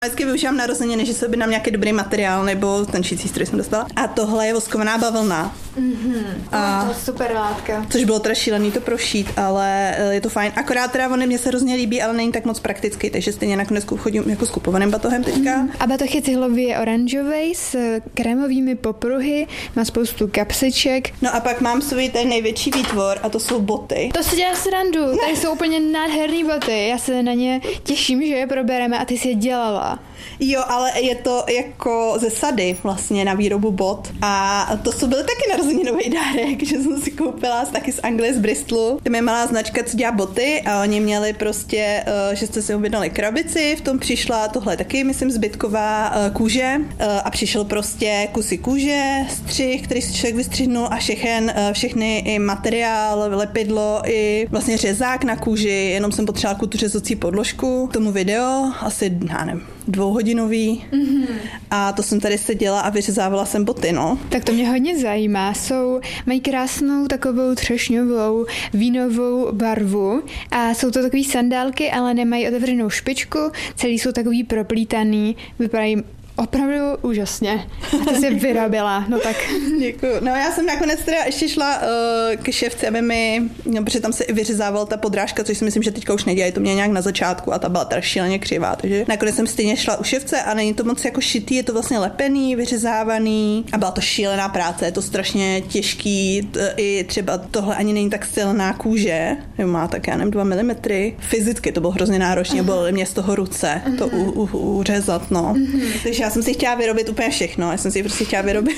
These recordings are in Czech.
Vždycky využívám narozeniny, že se objednám nějaký dobrý materiál nebo ten šící stroj jsem dostala. A tohle je voskovaná bavlna. A to je super látka. Což bylo teda šílený to prošít, ale je to fajn. Akorát teda mně se hrozně líbí, ale není tak moc praktický, takže stejně nakonec chodím jako s kupovaným batohem teďka. A batoh je cihlový oranžový s krémovými popruhy, má spoustu kapsiček. No a pak mám svůj ten největší výtvor a to jsou boty. To si děláš srandu, tady jsou úplně nádherný boty, já se na ně těším, že je probereme a ty si je dělala. Jo, ale je to jako ze sady vlastně na výrobu bot a to byl taky narozeninový dárek, že jsem si koupila taky z Anglie, z Bristolu. Tam je malá značka, co dělá boty a oni měli prostě, že jste si objednali krabici, v tom přišla tohle taky, myslím, zbytková kůže a přišel prostě kusy kůže, střih, který si člověk vystřihnul a všechny i materiál, lepidlo i vlastně řezák na kůži, jenom jsem potřebovala tu řezací podložku, k tomu video, asi, já nevím, 2hodinový a to jsem tady seděla a vyřezávala jsem boty, no. Tak to mě hodně zajímá. Mají krásnou takovou třešňovou vínovou barvu a jsou to takový sandálky, ale nemají otevřenou špičku, celý jsou takový proplítaný, vypadají opravdu úžasně. A ty jsi vyrobila, no tak. Děkuju. No já jsem nakonec teda ještě šla ke šéfce, aby mi, protože tam se i vyřezávala ta podrážka, což si myslím, že teďka už nedělají, to mě nějak na začátku a ta byla teda šíleně křivá, takže nakonec jsem stejně šla u šéfce a není to moc jako šitý, je to vlastně lepený, vyřezávaný a byla to šílená práce, je to strašně těžký, i třeba tohle ani není tak silná kůže, má tak já nevím 2 mm, fyzicky to bylo hrozně náročné, bolely mě z toho ruce, to uřezat, no. Takže já jsem si chtěla vyrobit úplně všechno. Já jsem si prostě chtěla vyrobit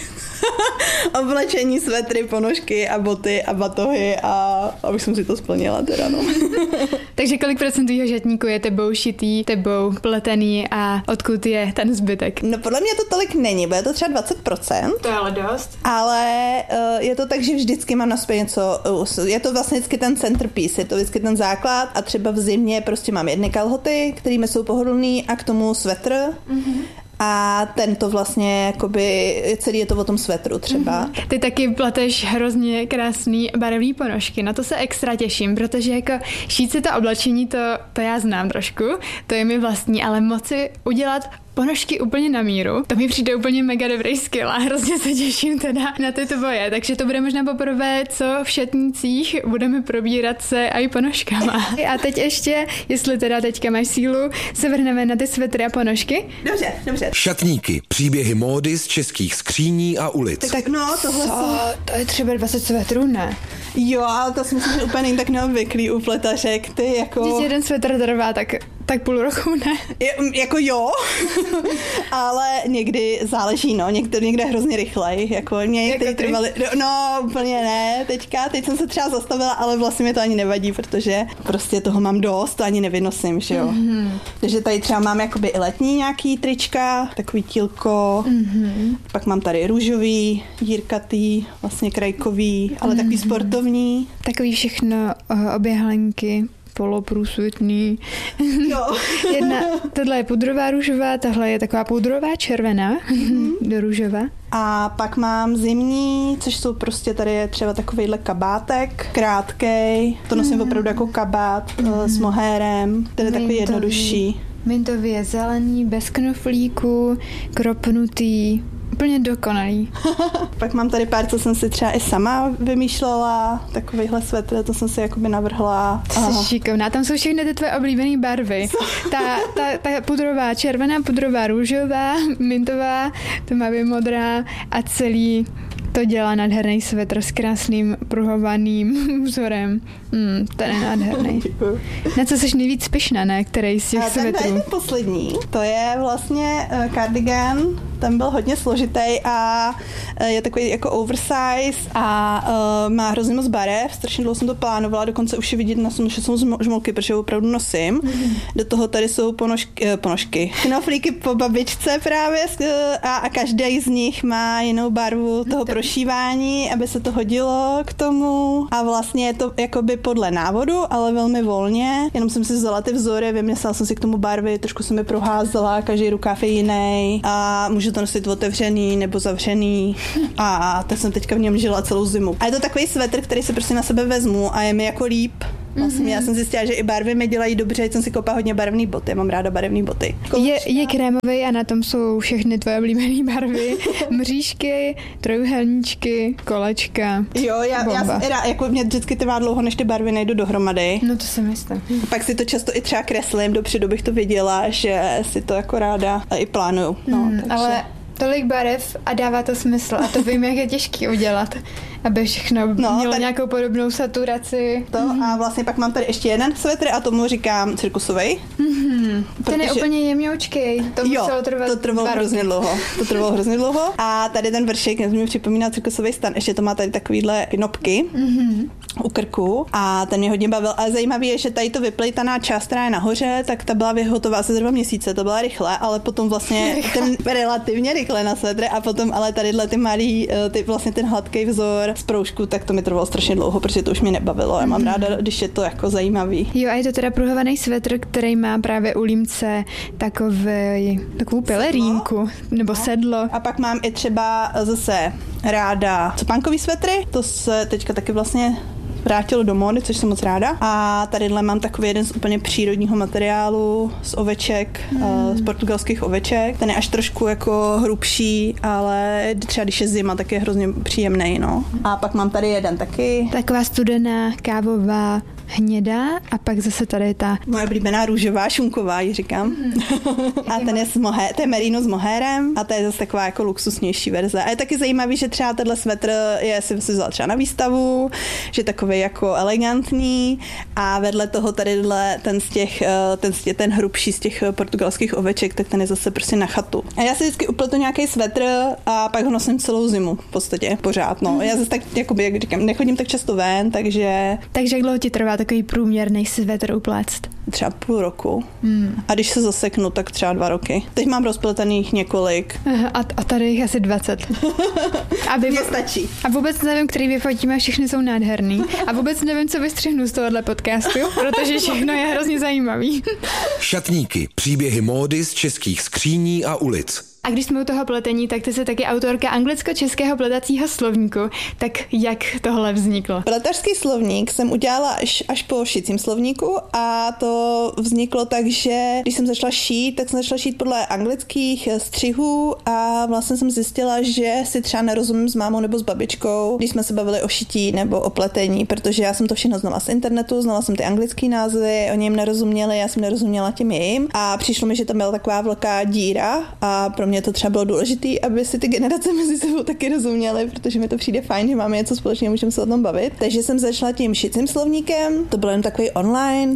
oblečení, svetry, ponožky a boty a batohy a už jsem si to splnila teda, no. Takže kolik procent tvýho žatníku je tebou šitý, tebou pletený a odkud je ten zbytek? No podle mě to tolik není, bude to třeba 20%. To je ale dost. Ale je to tak, že vždycky mám na sobě něco, je to vlastně vždycky ten centerpiece, je to vždycky ten základ a třeba v zimě prostě mám jedny kalhoty, kterými jsou pohodlný a k tomu svetr. A tento vlastně, jakoby, celý je to o tom svetru třeba. Ty taky pleteš hrozně krásný barevný ponožky, na to se extra těším, protože jako šít si to oblečení, to já znám trošku, to je mi vlastní, ale moci udělat ponožky úplně na míru, to mi přijde úplně mega dobrý skill a hrozně se těším teda na ty tvoje, takže to bude možná poprvé, co v šatnících budeme probírat se i ponožkama. A teď ještě, jestli teda teďka máš sílu, se vrhneme na ty svetry a ponožky. Dobře. Šatníky, příběhy módy z českých skříní a ulic. Tak no, tohle to je třeba 20 svetrů, ne? Jo, ale to si myslím, že úplně není tak neobvyklý u pletařek, ty jako... Když jeden svetr trvá, tak půl roku, ne? Jako jo, ale někdy záleží, no, někde hrozně rychlej, jako mě některý trvaly, no úplně ne, teď jsem se třeba zastavila, ale vlastně mi to ani nevadí, protože prostě toho mám dost, to ani nevynosím, že jo. Takže tady třeba mám jakoby i letní nějaký trička, takový tílko, pak mám tady růžový, dírkatý, vlastně krajkový, ale takový sportovní. Takový všechno oběhlenky. Poloprůsvitný. Tohle je pudrová růžová, tahle je taková pudrová červená do růžová. A pak mám zimní, což jsou prostě tady je třeba takovejhle kabátek, krátkej, to nosím opravdu jako kabát s mohérem, ten je takový jednodušší. Mintový je zelený, bez knoflíku, kropnutý, úplně dokonalý. Pak mám tady pár, co jsem si třeba i sama vymýšlela, takovýhle svetr, to jsem si jakoby navrhla. Jsi šikovná, tam jsou všechny ty tvoje oblíbené barvy. Ta pudrová červená, pudrová růžová, mintová, tmavě modrá a celý to dělá nádherný svetr s krásným pruhovaným vzorem. Ten je nádherný. Na co jsi nejvíc pyšná, ne? Který z těch svetrů? Ten poslední, to je vlastně cardigan, ten byl hodně složitý a je takový jako oversize a má hrozně moc barev, strašně dlouho jsem to plánovala, dokonce už je vidět na tom, že jsou žmolky, protože ho opravdu nosím. Do toho tady jsou ponožky. Knoflíky po babičce právě a každý z nich má jinou barvu toho prošívání, aby se to hodilo k tomu a vlastně je to jakoby podle návodu, ale velmi volně. Jenom jsem si vzala ty vzory, vymyslela jsem si k tomu barvy, trošku jsem je proházela, každý rukáv je jiný a můžu to nosit otevřený nebo zavřený a tak jsem teďka v něm žila celou zimu. A je to takový svetr, který si prostě na sebe vezmu a je mi jako líp. Vlastně já jsem zjistila, že i barvy mi dělají dobře, jsem si koupila hodně barevný boty, mám ráda barevný boty. Je krémový a na tom jsou všechny tvoje oblíbené barvy. Mřížky, trojuhelníčky, kolečka. Jo, já jako mě vždycky trvá dlouho, než ty barvy nejdu dohromady. No to si myslím. Pak si to často i třeba kreslím, dopředu bych to viděla, že si to jako ráda i plánuju. No, ale tolik barev a dává to smysl a to vím, jak je těžký udělat, aby všechno mělo nějakou podobnou saturaci. A vlastně pak mám tady ještě jeden svetr a tomu říkám cirkusovej. Ten je úplně jemňoučkej. To muselo trvat to trvalo hrozně dlouho. A tady ten vršek mě připomíná cirkusový stan. Ještě to má tady takovýhle knopky u krku a ten mě hodně bavil. Ale zajímavý je, že tady to vyplejtaná část, která je nahoře, tak ta byla hotová asi 2 měsíce. To byla rychle, ale potom vlastně ten relativně rychle na svetr a potom ale tadyhle ty malý, vlastně ten hladký vzor z proužku, tak to mi trvalo strašně dlouho, protože to už mě nebavilo. Já mám ráda, když je to jako zajímavý. Jo, a je to teda pruhovaný svetr, který má právě u límce takovou pelerínku nebo sedlo. A pak mám i třeba zase ráda copánkový svetry, to se teďka taky vlastně vrátilo do módy, což jsem moc ráda. A tadyhle mám takový jeden z úplně přírodního materiálu, z oveček, z portugalských oveček. Ten je až trošku jako hrubší, ale třeba když je zima, tak je hrozně příjemný, no. A pak mám tady jeden taky. Taková studená, kávová, hnědá a pak zase tady ta... Moje oblíbená růžová, šunková, ji říkám. A ten je to je merino s mohérem a to je zase taková jako luxusnější verze. A je taky zajímavý, že třeba tenhle svetr si vzala třeba na výstavu, že takový jako elegantní a vedle toho tadyhle ten hrubší z těch portugalských oveček, tak ten je zase prostě na chatu. A já si vždycky upletu nějaký svetr a pak ho nosím celou zimu v podstatě pořád, no. Já zase tak, jakoby, jak říkám, nechodím tak často ven, takže... Takže jak dlouho ti trvá takový průměrný svetr upléct? Třeba půl roku. A když se zaseknu, tak třeba 2 roky. Teď mám rozpletaných několik. Aha, a tady jich asi 20. Mně stačí. A vůbec nevím, který vyfotíme, všechny jsou nádherný. A vůbec nevím, co vystřihnu z tohohle podcastu, protože všechno je hrozně zajímavý. Šatníky, příběhy módy z českých skříní a ulic. A když jsme u toho pletení, tak ty jsi taky autorka anglicko-českého pletacího slovníku. Tak jak tohle vzniklo? Pletařský slovník jsem udělala až po šicím slovníku a to vzniklo tak, že když jsem začala šít, tak jsem začala šít podle anglických střihů a vlastně jsem zjistila, že si třeba nerozumím s mámou nebo s babičkou, když jsme se bavili o šití nebo o pletení, protože já jsem to všechno znala z internetu, znala jsem ty anglické názvy, oni jim nerozuměli, já jsem nerozuměla těm jejím a přišlo mi, že tam byla taková velká díra a pro mě to třeba bylo důležité, aby si ty generace mezi sebou taky rozuměly, protože mi to přijde fajn, že máme něco společného, můžeme se o tom bavit. Takže jsem začala tím šicím slovníkem, to bylo jen takový online,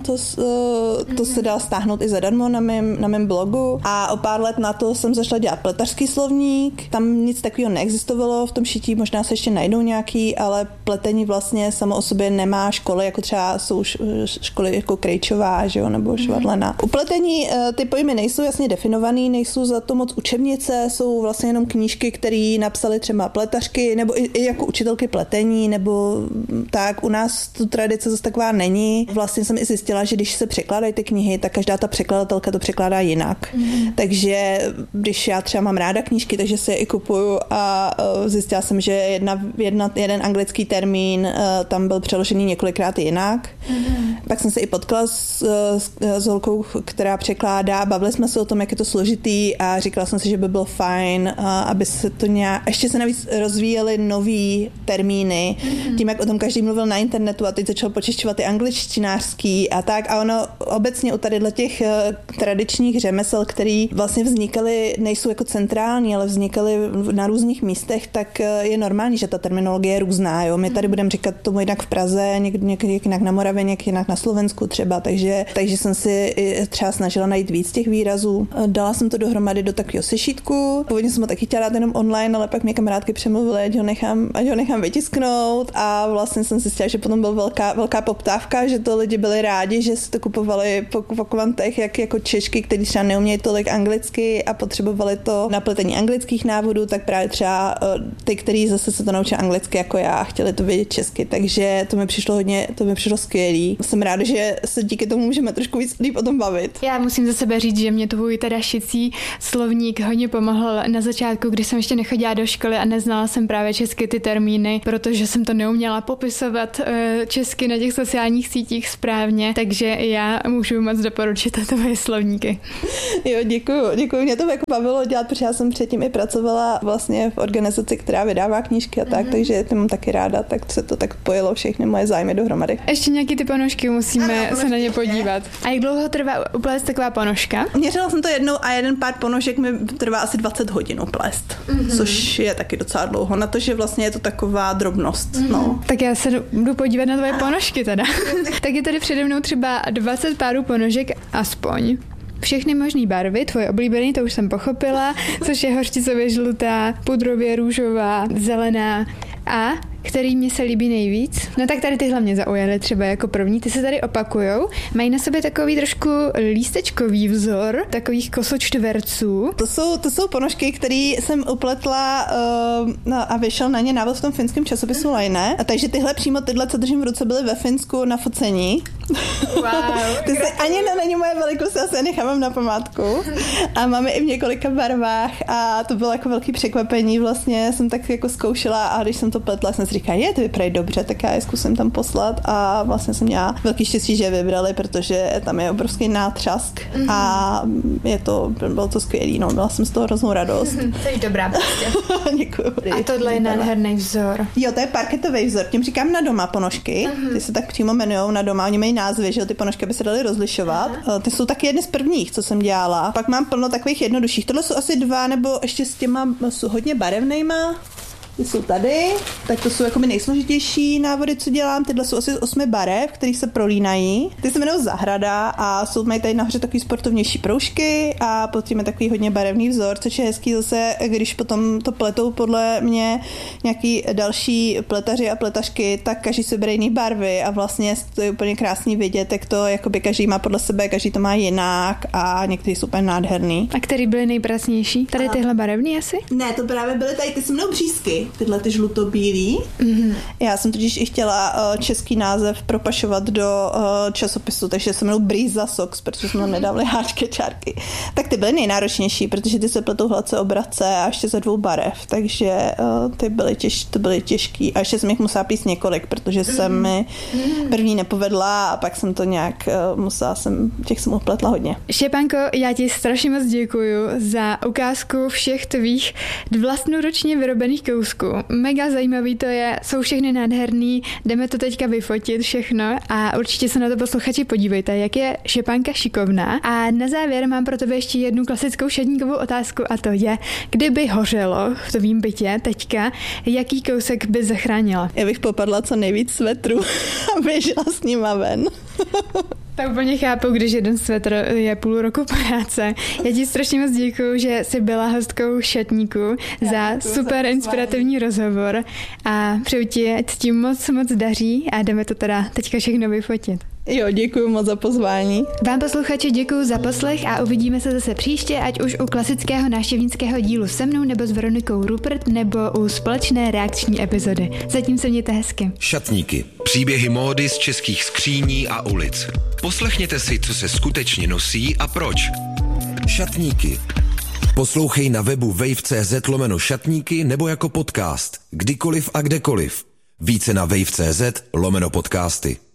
to se dá stáhnout i zadarmo na mém blogu a o pár let na to jsem začala dělat pletařský slovník, tam nic takového neexistovalo v tom šití, možná se ještě najdou nějaký, ale pletení vlastně samo o sobě nemá školy, jako třeba jsou školy jako Krejčová, že jo, nebo Švadlena. U pletení ty pojmy nejsou jasně definovaný, nejsou za to moc učebnice, jsou vlastně jenom knížky, které napsaly třeba pletařky, nebo i jako učitelky pletení, nebo tak. U nás tu tradice zase taková není. Vlastně jsem i zjistila, že když se překládají ty knihy, tak každá ta překladatelka to překládá jinak. Takže když já třeba mám ráda knížky, takže si je i kupuju a zjistila jsem, že jeden anglický termín tam byl přeložený několikrát jinak. Pak jsem se i potkala s holkou, která překládá, bavili jsme se o tom, jak je to složitý a říkala jsem si, že by bylo fajn, aby se to nějak, ještě se navíc rozvíjely nový termíny, tím, jak o tom každý mluvil na internetu a teď začal počešťovat ty angličtinářský a tak a ono obecně u tadyhle těch tradičních řemesel, který vlastně vznikaly, nejsou jako centrální, ale vznikaly na různých místech, tak je normální, že ta terminologie je různá, jo. My tady budeme říkat tomu jinak v Praze, někdy jinak na Moravě, někdy jinak na Slovensku třeba, takže jsem si třeba snažila najít víc těch výrazů. Dala jsem to dohromady do takového sešítku. Původně jsem ho taky chtěla dát jenom online, ale pak mě kamarádky přemluvily, ať ho nechám vytisknout a vlastně jsem si zjistila, že potom byla velká poptávka, že to lidi byli rádi, že si to kupovali po kvantech, jako Češky, kteří třeba neumějí tolik anglicky a potřebovali to na pletení anglických návodů, tak právě třeba ty, kteří zase se to naučili anglicky jako já, chtěli to vědět česky, takže to mi přišlo skvělý. Jsem ráda, že se díky tomu můžeme trošku víc líp o tom bavit. Já musím za sebe říct, že mě tvůj teda šicí slovník hodně pomohl na začátku, kdy jsem ještě nechodila do školy a neznala jsem právě česky ty termíny, protože jsem to neuměla popisovat česky na těch sociálních sítích správně, takže já můžu moc doporučit tvoje slovníky. Jo, děkuju. Mě to jako bavilo dělat, protože já jsem předtím i pracovala vlastně v organizaci, která vydává knížky a tak, takže to mám taky ráda, tak se to tak pojilo všechny moje zájmy dohromady. Ještě nějaký ty ponožky musíme se na ně podívat. A jak dlouho trvá uplést taková ponožka? Měřila jsem to jednou a jeden pár ponožek mi trvá asi 20 hodin uplést, což je taky docela dlouho, na to, že vlastně je to taková drobnost. No. Tak já se jdu podívat na tvoje ponožky teda. Tak je tady přede mnou třeba 20 párů ponožek aspoň. Všechny možný barvy, tvoje oblíbený, to už jsem pochopila, což je hořčicově žlutá, pudrově růžová, zelená a který mě se líbí nejvíc. No tak tady tyhle mě zaujaly třeba jako první, ty se tady opakujou. Mají na sobě takový trošku lístečkový vzor, takových kosočtverců. To jsou ponožky, které jsem upletla a vyšel na ně návod v tom finském časopisu Laine. A takže tyhle, co držím v ruce, byly ve Finsku na focení. Wow. Ty si ani není moje velikost, já se nechávám na památku. A máme i v několika barvách a to bylo jako velký překvapení. Vlastně jsem tak jako zkoušela a když jsem to pletla, jsem si říkala, to vypadají dobře, tak já je zkusím tam poslat a vlastně jsem měla velký štěstí, že je vybrali, protože tam je obrovský nátřask a bylo to skvělý, no, měla jsem z toho hroznou radost. Jsi dobrá prostě. Děkuju. A tohle je nádherný vzor. Jo, to je parketový vzor, tím říkám na doma ponožky, ty se tak přímo jmenujou na doma, oni mají názvy, že ty ponožky by se daly rozlišovat. Ty jsou taky jedny z prvních, co jsem dělala. Pak mám plno takových jednodušších. Tohle jsou asi 2 nebo ještě s těma jsou hodně barevnejma. Ty jsou tady, tak to jsou jako nejsložitější návody, co dělám. Tyhle jsou asi z 8 barev, kterých se prolínají. Ty se jmenují Zahrada a mají tady nahoře takový sportovnější proužky a potom je takový hodně barevný vzor, což je hezký zase, když potom to pletou podle mě nějaký další pletaři a pletařky, tak každý se bere jiný barvy a vlastně to je úplně krásný vidět, jak to jakoby každý má podle sebe, každý to má jinak a některý jsou úplně nádherný. A který byly nejpracnější? Tady tyhle barevný asi? Ne, to právě byly tady, ty se mnou břízky. Tyhle ty žlutobílý. Já jsem totiž i chtěla český název propašovat do časopisu, takže se jmenou Brýza Socks, protože jsme tam nedávali háčky, čárky. Tak ty byly nejnáročnější, protože ty se pletou hladce obrace a ještě ze 2 barev, takže ty byly těžký. A ještě jsem jich musela plíst několik, protože jsem mi první nepovedla a pak jsem to nějak jsem upletla hodně. Štěpánko, já ti strašně moc děkuju za ukázku všech tvých vlastnoručně vyrobených kousků. Mega zajímavý to je, jsou všechny nádherný, jdeme to teďka vyfotit všechno a určitě se na to posluchači podívejte, jak je Štěpánka šikovná. A na závěr mám pro tebe ještě jednu klasickou šedníkovou otázku a to je, kdyby hořelo v tvým bytě teďka, jaký kousek by zachránila? Já bych popadla co nejvíc svetrů a běžela s nima ven. Tak úplně chápu, když jeden svetr je půl roku práce. Já ti strašně moc děkuju, že jsi byla hostkou Šatníku za super inspirativní rozhovor a přeju ti, ať s tím moc daří a jdeme to teda teďka všechno vyfotit. Jo, děkuju moc za pozvání. Vám posluchači děkuju za poslech a uvidíme se zase příště, ať už u klasického návštěvnického dílu se mnou nebo s Veronikou Rupert nebo u společné reakční epizody. Zatím se mějte hezky. Šatníky. Příběhy módy z českých skříní a ulic. Poslechněte si, co se skutečně nosí a proč. Šatníky. Poslouchej na webu wave.cz/šatníky nebo jako podcast. Kdykoliv a kdekoliv. Více na wave.cz/podcasty.